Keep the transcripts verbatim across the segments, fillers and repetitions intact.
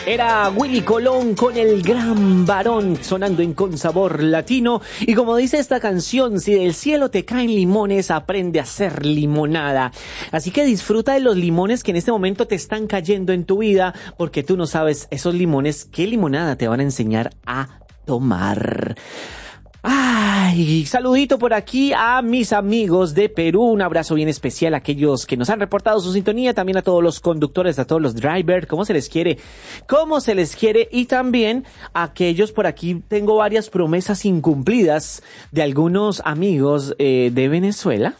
Era Willy Colón con El Gran Varón, sonando en Con Sabor Latino. Y como dice esta canción, si del cielo te caen limones, aprende a hacer limonada. Así que disfruta de los limones que en este momento te están cayendo en tu vida, porque tú no sabes esos limones qué limonada te van a enseñar a tomar. Ay, saludito por aquí a mis amigos de Perú, un abrazo bien especial a aquellos que nos han reportado su sintonía, también a todos los conductores, a todos los drivers, cómo se les quiere, cómo se les quiere, y también a aquellos por aquí. Tengo varias promesas incumplidas de algunos amigos eh, de Venezuela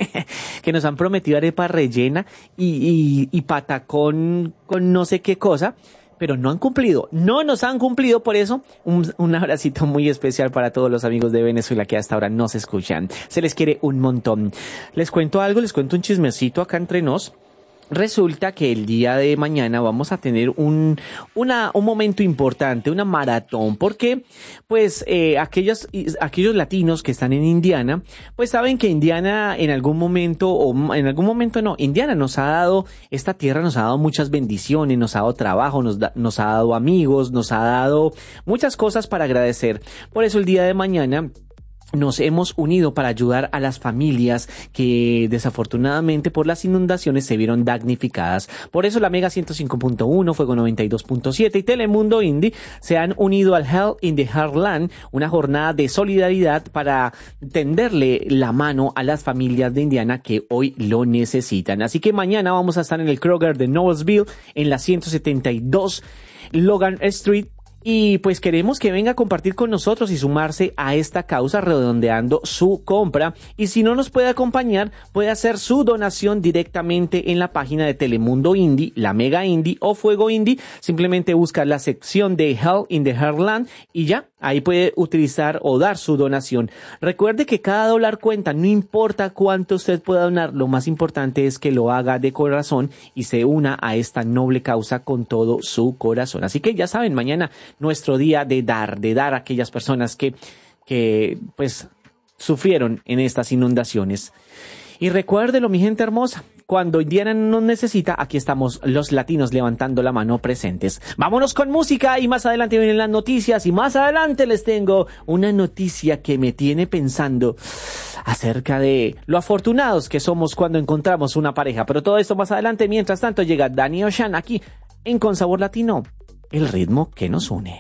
que nos han prometido arepa rellena y, y, y patacón con no sé qué cosa, pero no han cumplido, no nos han cumplido. Por eso un, un abracito muy especial para todos los amigos de Venezuela que hasta ahora nos escuchan. Se les quiere un montón. Les cuento algo, les cuento un chismecito acá entre nos. Resulta que el día de mañana vamos a tener un una un momento importante, una maratón, porque pues eh, aquellos aquellos latinos que están en Indiana, pues saben que Indiana en algún momento o en algún momento no, Indiana nos ha dado, esta tierra nos ha dado muchas bendiciones, nos ha dado trabajo, nos da, nos ha dado amigos, nos ha dado muchas cosas para agradecer. Por eso el día de mañana nos hemos unido para ayudar a las familias que desafortunadamente por las inundaciones se vieron damnificadas. Por eso la Mega ciento cinco punto uno, Fuego noventa y dos punto siete y Telemundo Indie se han unido al Hell in the Heartland, una jornada de solidaridad para tenderle la mano a las familias de Indiana que hoy lo necesitan. Así que mañana vamos a estar en el Kroger de Noblesville, en la ciento setenta y dos Logan Street. Y pues queremos que venga a compartir con nosotros y sumarse a esta causa redondeando su compra. Y si no nos puede acompañar, puede hacer su donación directamente en la página de Telemundo Indie, la Mega Indie o Fuego Indie. Simplemente busca la sección de Hell in the Heartland y ya, ahí puede utilizar o dar su donación. Recuerde que cada dólar cuenta, no importa cuánto usted pueda donar. Lo más importante es que lo haga de corazón y se una a esta noble causa con todo su corazón. Así que ya saben, mañana nuestro día de dar, de dar a aquellas personas que, que, pues, sufrieron en estas inundaciones. Y recuérdelo, mi gente hermosa, cuando Indiana nos necesita, aquí estamos los latinos levantando la mano presentes. Vámonos con música y más adelante vienen las noticias y más adelante les tengo una noticia que me tiene pensando acerca de lo afortunados que somos cuando encontramos una pareja. Pero todo esto más adelante. Mientras tanto llega Danny Ocean aquí en Con Sabor Latino, el ritmo que nos une.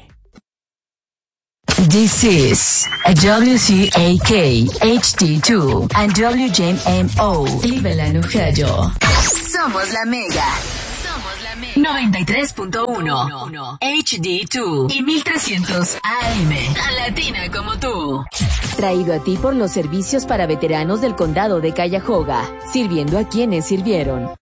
This is a W C A K H D two and W J M O Cleveland, Ohio. Somos la Mega. Somos la Mega. noventa y tres punto uno H D dos y mil trescientos A M. Tan latina como tú. Traído a ti por los servicios para veteranos del condado de Cuyahoga, sirviendo a quienes sirvieron.